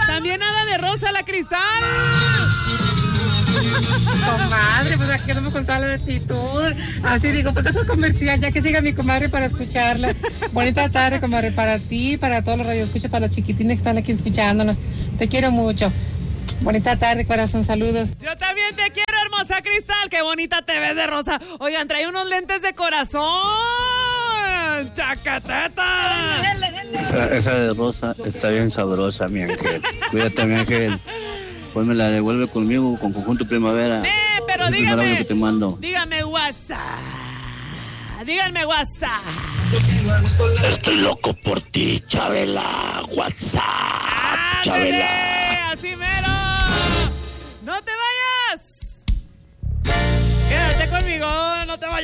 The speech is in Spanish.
También nada de rosa la Cristal. Comadre, pues aquí no me contaba la actitud. Así digo, pues otro comercial, ya que siga mi comadre para escucharla. Bonita tarde, comadre, para ti, para todos los radioescuchas, para los chiquitines que están aquí escuchándonos. Te quiero mucho. Bonita tarde, corazón, saludos. Yo también te quiero, hermosa Cristal. Qué bonita te ves de rosa. Oigan, trae unos lentes de corazón. ¡Chacateta! Esa de rosa está bien sabrosa, mi ángel. Cuídate, mi ángel. Pues me la devuelve conmigo con Conjunto Primavera. Pero Ese es el audio que te mando. dígame WhatsApp. Díganme WhatsApp. Estoy loco por ti, Chabela. WhatsApp, Chabela. Así mero. ¡No te vayas! Quédate conmigo, no te vayas.